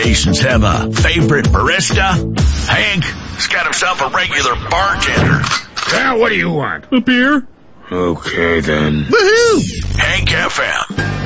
stations have a favorite barista? Hank's got himself a regular bartender. Yeah, what do you want? A beer? Okay, then. Woohoo! Hank FM.